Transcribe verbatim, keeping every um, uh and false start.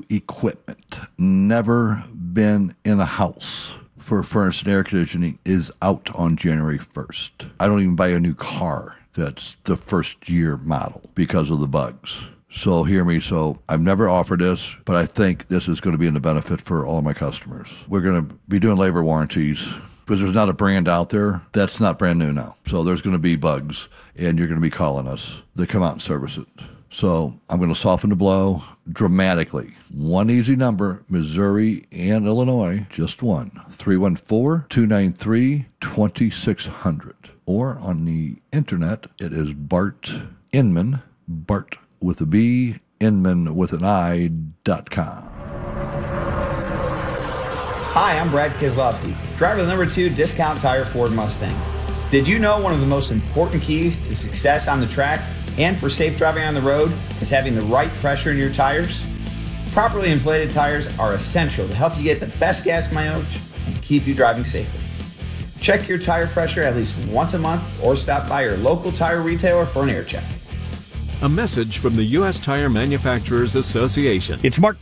equipment. Never been in a house for furnace and air conditioning is out on January first. I don't even buy a new car that's the first year model because of the bugs. So hear me. So I've never offered this, but I think this is going to be in the benefit for all my customers. We're going to be doing labor warranties because there's not a brand out there that's not brand new now. So there's going to be bugs, and you're going to be calling us to come out and service it. So I'm going to soften the blow dramatically. One easy number, Missouri and Illinois, just one, three one four, two nine three, two six zero zero. Or on the internet, it is Bart Inman, Bart with a B, Inman with an I, dot com. Hi, I'm Brad Keselowski, driver of the number two Discount Tire Ford Mustang. Did you know one of the most important keys to success on the track and for safe driving on the road is having the right pressure in your tires? Properly inflated tires are essential to help you get the best gas mileage and keep you driving safely. Check your tire pressure at least once a month or stop by your local tire retailer for an air check. A message from the U S Tire Manufacturers Association. It's Mark